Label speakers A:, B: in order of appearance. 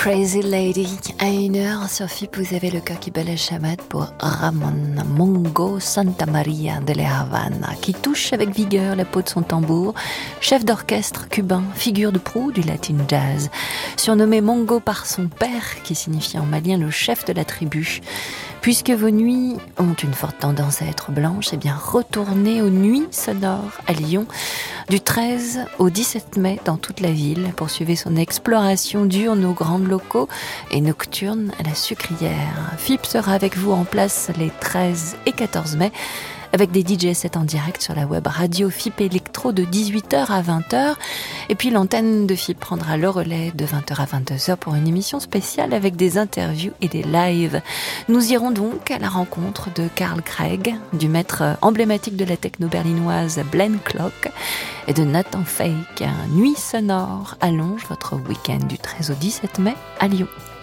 A: Crazy Lady, à 1h sur FIP, vous avez le cœur qui bat la chamade pour Ramon Mongo Santa Maria de la Havana, qui touche avec vigueur la peau de son tambour, chef d'orchestre cubain, figure de proue du latin jazz, surnommé Mongo par son père, qui signifie en malien le chef de la tribu. Puisque vos nuits ont une forte tendance à être blanches, eh bien retournez aux Nuits Sonores à Lyon, du 13 au 17 mai dans toute la ville. Poursuivez son exploration diurne aux grands locaux et nocturne à la Sucrière. FIP sera avec vous en place les 13 et 14 mai avec des DJ sets en direct sur la web radio FIP Electro de 18h à 20h. Et puis l'antenne de FIP prendra le relais de 20h à 22h pour une émission spéciale avec des interviews et des lives. Nous irons donc à la rencontre de Carl Craig, du maître emblématique de la techno berlinoise Blen Clock et de Nathan Fake. Nuit sonore allonge votre week-end du 13 au 17 mai à Lyon.